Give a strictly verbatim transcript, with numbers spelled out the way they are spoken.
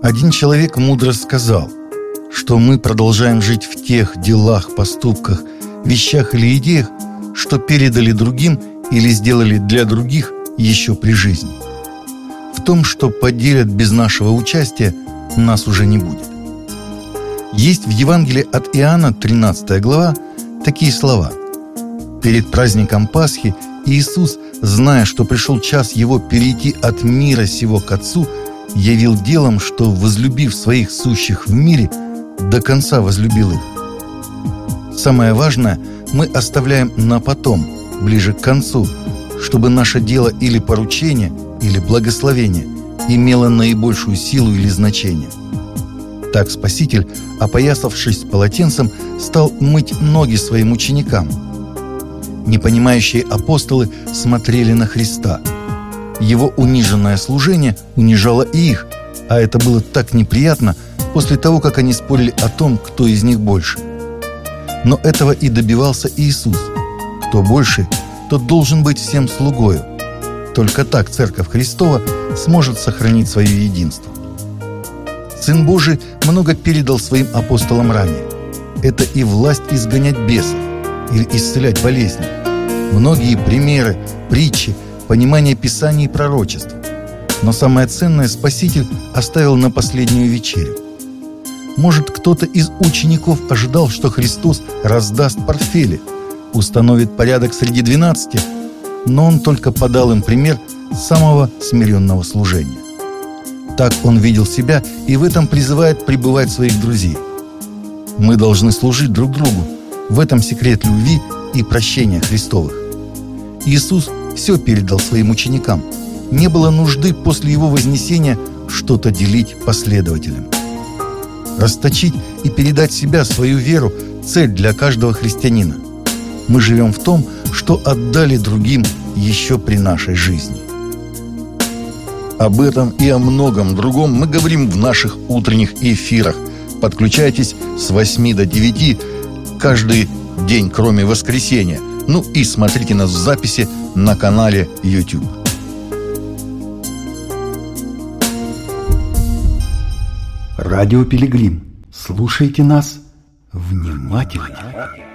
Один человек мудро сказал, что мы продолжаем жить в тех делах, поступках, вещах или идеях, что передали другим или сделали для других еще при жизни. В том, что поделят без нашего участия, нас уже не будет. Есть в Евангелии от Иоанна, тринадцатая глава, такие слова. Перед праздником Пасхи Иисус, зная, что пришел час Его перейти от мира сего к Отцу, явил делом, что, возлюбив своих сущих в мире, до конца возлюбил их. Самое важное мы оставляем на потом, ближе к концу, чтобы наше дело или поручение, или благословение имело наибольшую силу или значение. Так Спаситель, опоясавшись полотенцем, стал мыть ноги своим ученикам. Непонимающие апостолы смотрели на Христа. Его униженное служение унижало и их, а это было так неприятно после того, как они спорили о том, кто из них больше. Но этого и добивался Иисус. Кто больше, тот должен быть всем слугою. Только так Церковь Христова сможет сохранить свое единство. Сын Божий много передал своим апостолам ранее. Это и власть изгонять бесов или исцелять болезни, многие примеры, притчи, понимание Писаний и пророчеств. Но самое ценное Спаситель оставил на последнюю вечерю. Может, кто-то из учеников ожидал, что Христос раздаст портфели, установит порядок среди двенадцати, но Он только подал им пример самого смиренного служения. Так Он видел себя и в этом призывает пребывать своих друзей. Мы должны служить друг другу. В этом секрет любви и прощения Христовых. Иисус все передал своим ученикам. Не было нужды после Его вознесения что-то делить последователям. Расточить и передать себя, свою веру – цель для каждого христианина. Мы живем в том, что отдали другим еще при нашей жизни. Об этом и о многом другом мы говорим в наших утренних эфирах. Подключайтесь с восьми до девяти каждый день, кроме воскресенья. Ну и смотрите нас в записи на канале YouTube. Радио Пилигрим. Слушайте нас внимательно.